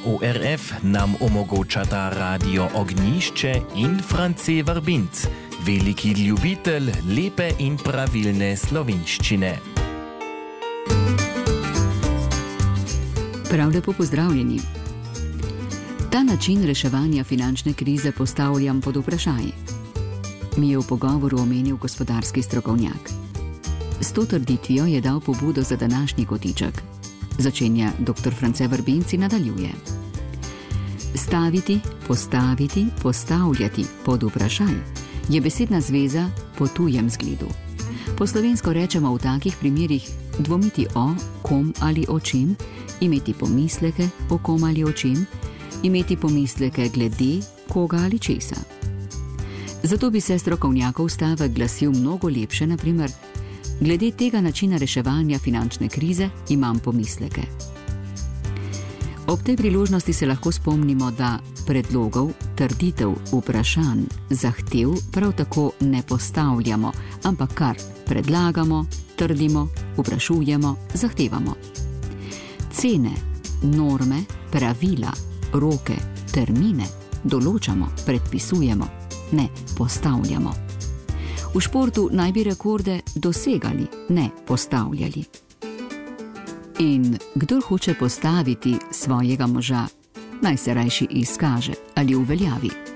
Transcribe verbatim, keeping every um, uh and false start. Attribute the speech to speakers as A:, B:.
A: O R F nam omogočata Radio Ognišče in France Vrbinc, veliki ljubitelj lepe in pravilne slovenščine.
B: Prav lepo pozdravljeni. Ta način reševanja finančne krize postavljam pod vprašaj. Mi je v pogovoru omenil gospodarski strokovnjak. S to trditvijo je dal pobudo za današnji kotiček. Začenja doktor France Vrbinc in nadaljuje. Staviti, postaviti, postavljati pod vprašaj je besedna zveza po tujem zgledu. Po slovensko rečemo v takih primerih dvomiti o kom ali o čem, imeti pomisleke o kom ali o čem, imeti pomisleke glede koga ali česa. Zato bi se strokovnjakov stavek glasil mnogo lepše, na primer, glede tega načina reševanja finančne krize imam pomisleke. Ob tej priložnosti se lahko spomnimo, da predlogov, trditev, vprašanj, zahtev prav tako ne postavljamo, ampak kar predlagamo, trdimo, vprašujemo, zahtevamo. Cene, norme, pravila, roke, termine določamo, predpisujemo, ne postavljamo. V športu naj bi rekorde dosegali, ne postavljali. In kdor hoče postaviti svojega moža, naj se rajši izkaže ali uveljavi.